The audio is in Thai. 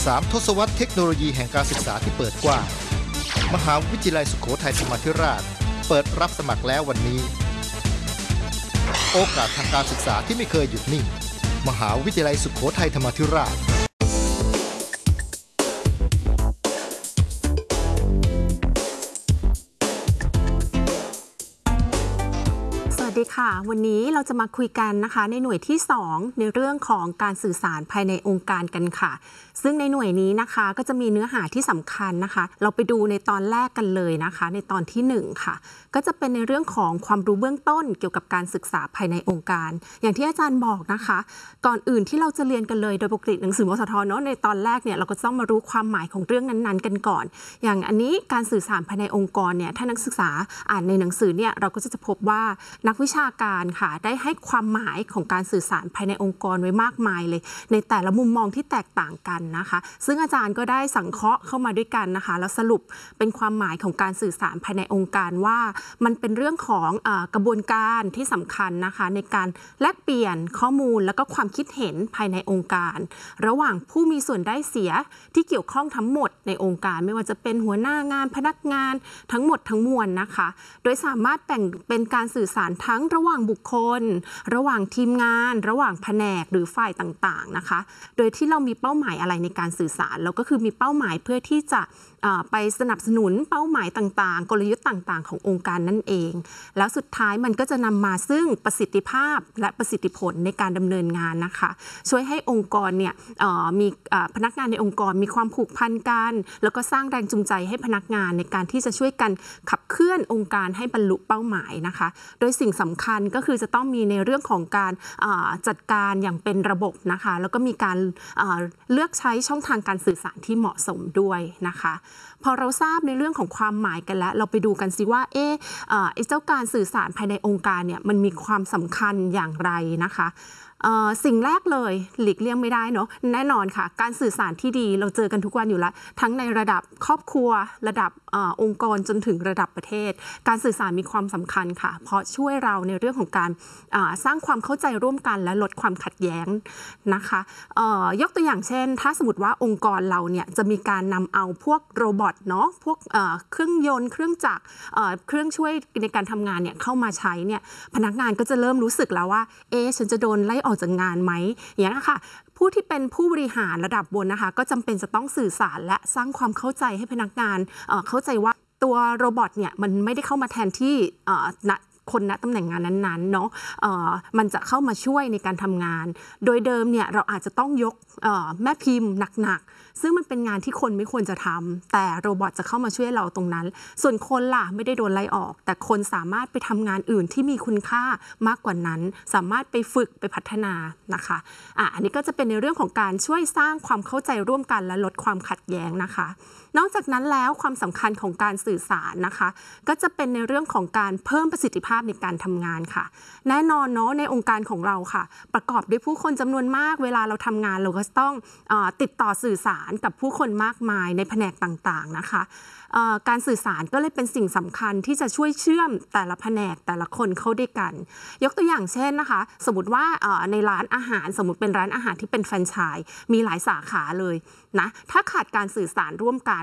3 ทศวรรษเทคโนโลยีแห่งการศึกษาที่เปิดกว้างมหาวิทยาลัยสุโขทัยธรรมาธิราชเปิดรับสมัครแล้ววันนี้โอกาสทางการศึกษาที่ไม่เคยหยุดนิ่งมหาวิทยาลัยสุโขทัยธรรมาธิราชสวัสดีค่ะวันนี้เราจะมาคุยกันนะคะในหน่วยที่2ในเรื่องของการสื่อสารภายในองค์การกันค่ะซึ่งในหน่วยนี้นะคะก็จะมีเนื้อหาที่สำคัญนะคะเราไปดูในตอนแรกกันเลยนะคะในตอนที่1ค่ะก็จะเป็นในเรื่องของความรู้เบื้องต้นเกี่ยวกับการศึกษาภายในองค์การอย่างที่อาจารย์บอกนะคะก่อนอื่นที่เราจะเรียนกันเลยโดยปกติหนังสือมสทเนาะในตอนแรกเนี่ยเราก็ต้องมารู้ความหมายของเรื่องนั้นๆกันก่อนอย่างอันนี้การสื่อสารภายในองค์กรเนี่ยถ้านักศึกษาอ่านในหนังสือเนี่ยเราก็จะพบว่านักวิชาการค่ะได้ให้ความหมายของการสื่อสารภายในองค์กรไว้มากมายเลยในแต่ละมุมมองที่แตกต่างกันนะคะซึ่งอาจารย์ก็ได้สังเคราะห์เข้ามาด้วยกันนะคะแล้วสรุปเป็นความหมายของการสื่อสารภายในองค์การว่ามันเป็นเรื่องของกระบวนการที่สำคัญนะคะในการแลกเปลี่ยนข้อมูลแล้วก็ความคิดเห็นภายในองค์การระหว่างผู้มีส่วนได้เสียที่เกี่ยวข้องทั้งหมดในองค์การไม่ว่าจะเป็นหัวหน้างานพนักงานทั้งหมดทั้งมวลนะคะโดยสามารถแบ่งเป็นการสื่อสารทั้งระหว่างบุคคลระหว่างทีมงานระหว่างแผนกหรือฝ่ายต่างๆนะคะโดยที่เรามีเป้าหมายอะไรในการสื่อสารเราก็คือมีเป้าหมายเพื่อที่จะไปสนับสนุนเป้าหมายต่างๆกลยุทธ์ต่างๆขององค์การนั่นเองแล้วสุดท้ายมันก็จะนำมาซึ่งประสิทธิภาพและประสิทธิผลในการดำเนินงานนะคะช่วยให้องค์กรเนี่ยมีพนักงานในองค์กรมีความผูกพันกันแล้วก็สร้างแรงจูงใจให้พนักงานในการที่จะช่วยกันขับเคลื่อนองค์การให้บรรลุเป้าหมายนะคะโดยสิ่งสำคัญก็คือจะต้องมีในเรื่องของการจัดการอย่างเป็นระบบนะคะแล้วก็มีการเลือกใช้ช่องทางการสื่อสารที่เหมาะสมด้วยนะคะพอเราทราบในเรื่องของความหมายกันแล้วเราไปดูกันสิว่าไอ้เจ้าการสื่อสารภายในองค์การเนี่ยมันมีความสำคัญอย่างไรนะคะสิ่งแรกเลยหลีกเลี่ยงไม่ได้เนาะแน่นอนค่ะการสื่อสารที่ดีเราเจอกันทุกวันอยู่แล้วทั้งในระดับครอบครัวระดับองค์กรจนถึงระดับประเทศการสื่อสารมีความสำคัญค่ะเพราะช่วยเราในเรื่องของการสร้างความเข้าใจร่วมกันและลดความขัดแย้งนะคะยกตัวอย่างเช่นถ้าสมมติว่าองค์กรเราเนี่ยจะมีการนำเอาพวกโรบอทเนาะพวกเครื่องยนต์เครื่องจักรเครื่องช่วยในการทำงานเนี่ยเข้ามาใช้เนี่ยพนักงานก็จะเริ่มรู้สึกแล้วว่าฉันจะโดนไล่ออกจากงานไหมอย่างนี้ค่ะผู้ที่เป็นผู้บริหารระดับบนนะคะก็จำเป็นจะต้องสื่อสารและสร้างความเข้าใจให้พนักงานเข้าใจว่าตัวโรบอทเนี่ยมันไม่ได้เข้ามาแทนที่คนณตำแหน่งงานนั้นๆเนาะมันจะเข้ามาช่วยในการทำงานโดยเดิมเนี่ยเราอาจจะต้องยกแม่พิมพ์หนักๆซึ่งมันเป็นงานที่คนไม่ควรจะทำแต่โรบอทจะเข้ามาช่วยเราตรงนั้นส่วนคนล่ะไม่ได้โดนไล่ออกแต่คนสามารถไปทำงานอื่นที่มีคุณค่ามากกว่านั้นสามารถไปฝึกไปพัฒนานะคะอันนี้ก็จะเป็นในเรื่องของการช่วยสร้างความเข้าใจร่วมกันและลดความขัดแย้งนะคะนอกจากนั้นแล้วความสำคัญของการสื่อสารนะคะก็จะเป็นในเรื่องของการเพิ่มประสิทธิภาพในการทำงานค่ะแน่นอนเนาะในองค์การของเราค่ะประกอบด้วยผู้คนจำนวนมากเวลาเราทำงานเราก็ต้องติดต่อสื่อสารกับผู้คนมากมายในแผนกต่างๆนะคะการสื่อสารก็เลยเป็นสิ่งสำคัญที่จะช่วยเชื่อมแต่ละแผนกแต่ละคนเข้าด้วยกันยกตัวอย่างเช่นนะคะสมมติว่าในร้านอาหารสมมติเป็นร้านอาหารที่เป็นแฟรนไชส์มีหลายสาขาเลยนะถ้าขาดการสื่อสารร่วมกัน